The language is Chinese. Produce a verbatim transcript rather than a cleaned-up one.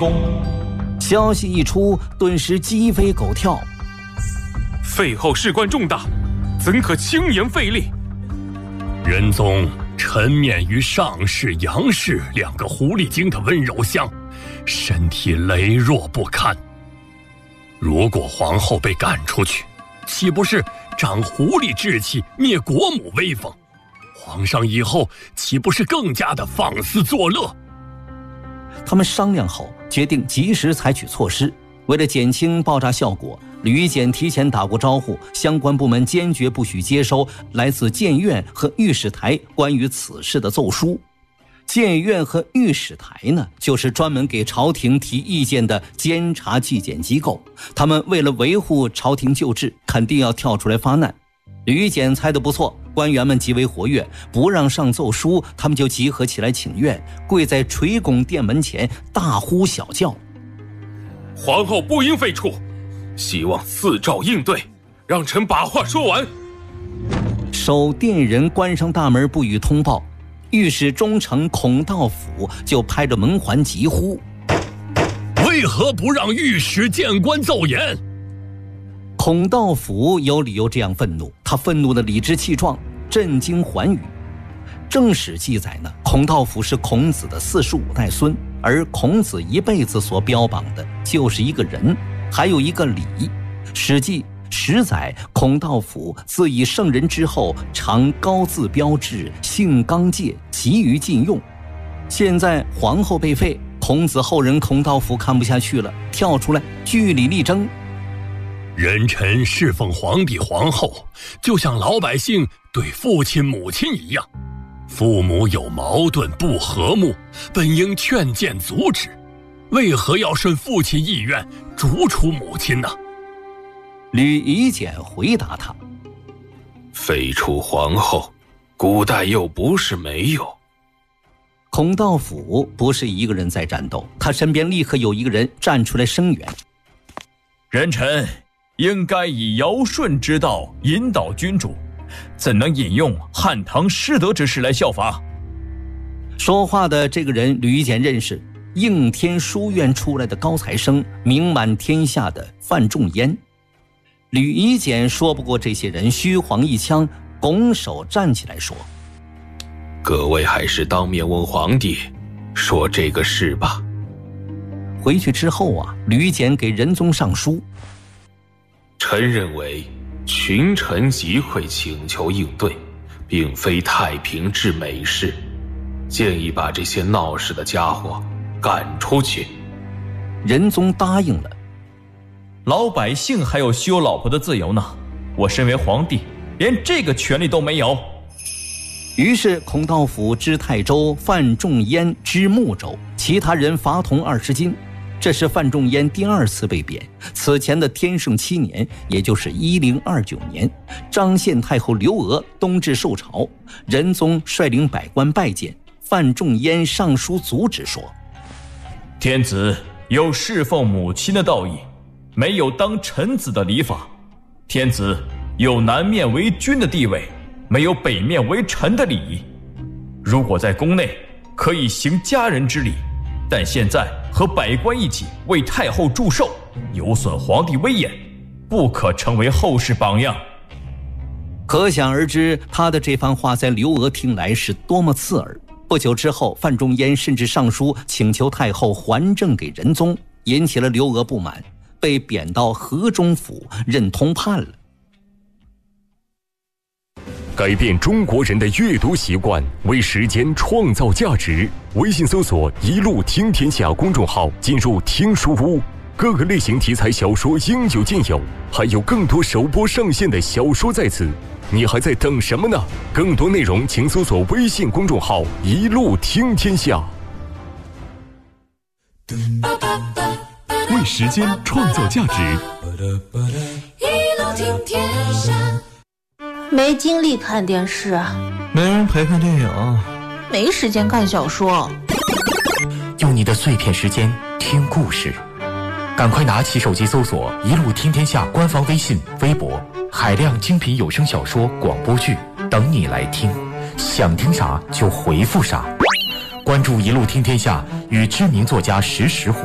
宫。 消息一出，顿时鸡飞狗跳。 废后事关重大，怎可轻言废立？ 仁宗沉湎于上氏、杨氏两个狐狸精的温柔乡，身体羸弱不堪。如果皇后被赶出去，岂不是长狐狸志气，灭国母威风？皇上以后岂不是更加的放肆作乐？ 他们商量后，决定及时采取措施。为了减轻爆炸效果，吕夷简提前打过招呼，相关部门坚决不许接收来自谏院和御史台关于此事的奏书。谏院和御史台呢，就是专门给朝廷提意见的监察纪检机构，他们为了维护朝廷旧制，肯定要跳出来发难。吕夷简猜得不错，官员们极为活跃，不让上奏书，他们就集合起来请愿，跪在垂拱殿门前大呼小叫。 皇后不应废黜，希望四诏应对，让臣把话说完。 守殿人关上大门不予通报，御史中丞孔道辅就拍着门环急呼： 为何不让御史谏官奏言？ 孔道辅有理由这样愤怒，他愤怒的理直气壮，震惊寰宇。正史记载呢，孔道辅是孔子的四十五代孙，而孔子一辈子所标榜的就是一个人，还有一个礼。史记十载，孔道辅自以圣人之后，常高自标志，性刚介，急于禁用。现在皇后被废，孔子后人孔道辅看不下去了，跳出来据理力争。 人臣侍奉皇帝皇后，就像老百姓对父亲母亲一样，父母有矛盾不和睦，本应劝谏阻止，为何要顺父亲意愿逐出母亲呢？ 吕夷简回答他： 废除皇后，古代又不是没有。 孔道辅不是一个人在战斗，他身边立刻有一个人站出来声援： 人臣应该以尧舜之道引导君主，怎能引用汉唐失德之事来效法？ 说话的这个人吕夷简认识，应天书院出来的高材生，名满天下的范仲淹。吕夷简说不过这些人，虚晃一枪，拱手站起来说： 各位还是当面问皇帝说这个事吧。 回去之后啊，吕夷简给仁宗上书： 臣认为群臣集会请求应对，并非太平治美事，建议把这些闹事的家伙赶出去。 仁宗答应了。 老百姓还有休老婆的自由呢，我身为皇帝，连这个权利都没有。 于是孔道辅知泰州，范仲淹知睦州，其他人罚铜二十斤。这是范仲淹第二次被贬。此前的天圣七年，也就是一零二九年，张献太后刘娥东至受朝，仁宗率领百官拜见，范仲淹上书阻止说： 天子有侍奉母亲的道义，没有当臣子的礼法。天子有南面为君的地位，没有北面为臣的礼仪。如果在宫内，可以行家人之礼，但现在和百官一起为太后祝寿，有损皇帝威严，不可成为后世榜样。 可想而知，他的这番话在刘娥听来是多么刺耳。不久之后，范仲淹甚至上书请求太后还政给仁宗，引起了刘娥不满，被贬到河中府任通判了。 改变中国人的阅读习惯，为时间创造价值。微信搜索“一路听天下”公众号，进入听书屋，各个类型题材小说应有尽有，还有更多首播上线的小说在此。你还在等什么呢？更多内容请搜索微信公众号“一路听天下”。 为时间创造价值， 一路听天下。 没精力看电视， 没人陪看电影， 没时间看小说。 用你的碎片时间听故事，赶快拿起手机搜索“一路听天下”官方微信、微博，海量精品有声小说、广播剧等你来听，想听啥就回复啥。关注“一路听天下”，与知名作家实时互